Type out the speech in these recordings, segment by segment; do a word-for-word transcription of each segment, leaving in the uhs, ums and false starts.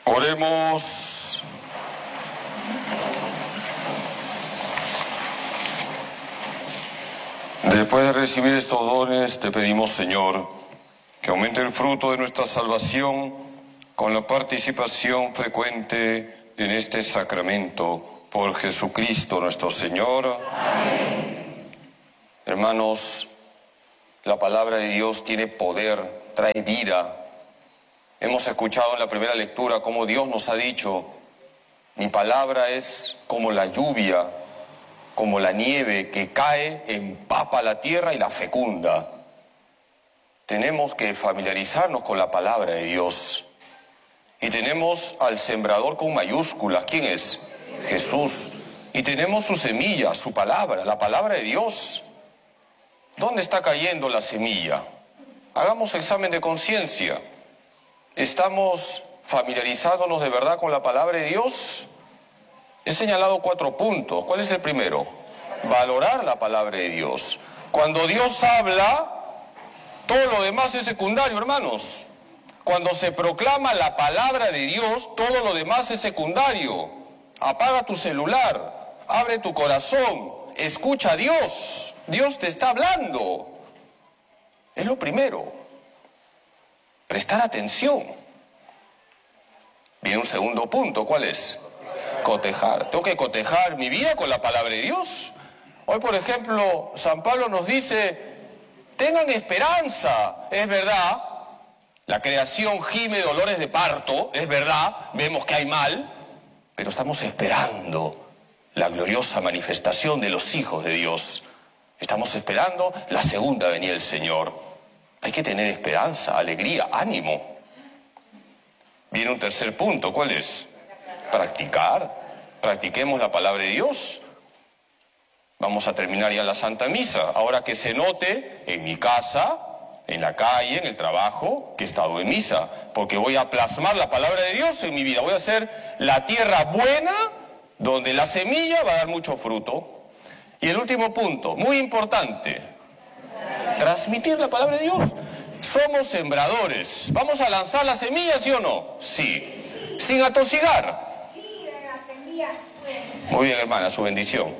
Oremos. Después de recibir estos dones, te pedimos, Señor, que aumente el fruto de nuestra salvación con la participación frecuente en este sacramento. Por Jesucristo nuestro Señor. Amén. Hermanos, la palabra de Dios tiene poder, trae vida. Hemos escuchado en la primera lectura cómo Dios nos ha dicho: mi palabra es como la lluvia, como la nieve que cae, empapa la tierra y la fecunda. Tenemos que familiarizarnos con la palabra de Dios. Y tenemos al sembrador con mayúsculas. ¿Quién es? Jesús. Y tenemos su semilla, su palabra, la palabra de Dios. ¿Dónde está cayendo la semilla? Hagamos examen de conciencia. ¿Estamos familiarizándonos de verdad con la palabra de Dios? He señalado cuatro puntos. ¿Cuál es el primero? Valorar la palabra de Dios. Cuando Dios habla, todo lo demás es secundario, hermanos. Cuando se proclama la palabra de Dios, todo lo demás es secundario. Apaga tu celular, abre tu corazón, escucha a Dios. Dios te está hablando. Es lo primero. Prestar atención. Viene un segundo punto. ¿Cuál es? Cotejar. Tengo que cotejar mi vida con la palabra de Dios. Hoy, por ejemplo, San Pablo nos dice: tengan esperanza. Es verdad, la creación gime dolores de parto, es verdad, vemos que hay mal, pero estamos esperando la gloriosa manifestación de los hijos de Dios. Estamos esperando la segunda venida del Señor. Hay que tener esperanza, alegría, ánimo. Viene un tercer punto. ¿Cuál es? Practicar. Practiquemos la palabra de Dios. Vamos a terminar ya la Santa Misa. Ahora que se note en mi casa, en la calle, en el trabajo, que he estado en misa, porque voy a plasmar la palabra de Dios en mi vida. Voy a hacer la tierra buena, donde la semilla va a dar mucho fruto. Y el último punto, muy importante, transmitir la palabra de Dios. Somos sembradores. ¿Vamos a lanzar la semilla, sí o no? Sí. Sin atosigar. Sí, la semilla. Muy bien, hermana, su bendición.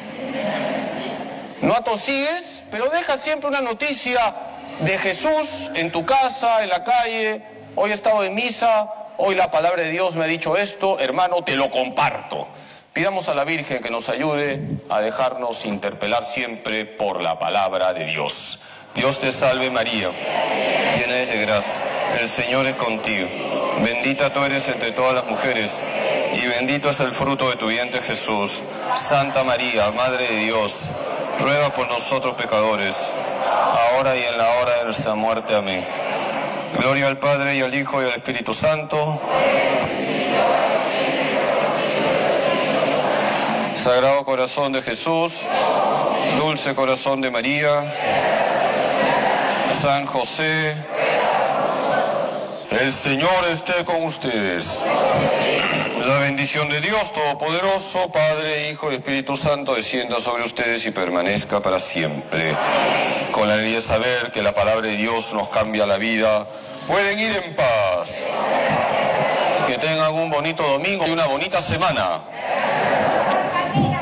No atosigues, pero deja siempre una noticia de Jesús en tu casa, en la calle. Hoy he estado en misa, hoy la palabra de Dios me ha dicho esto, hermano, te lo comparto. Pidamos a la Virgen que nos ayude a dejarnos interpelar siempre por la palabra de Dios. Dios te salve María, llena eres de gracia, el Señor es contigo. Bendita tú eres entre todas las mujeres, y bendito es el fruto de tu vientre Jesús. Santa María, Madre de Dios, ruega por nosotros pecadores, ahora y en la hora de nuestra muerte. Amén. Gloria al Padre, y al Hijo, y al Espíritu Santo. Sagrado Corazón de Jesús, Dulce Corazón de María, San José, el Señor esté con ustedes. La bendición de Dios Todopoderoso, Padre, Hijo y Espíritu Santo, descienda sobre ustedes y permanezca para siempre. Con la alegría de saber que la palabra de Dios nos cambia la vida, pueden ir en paz. Que tengan un bonito domingo y una bonita semana.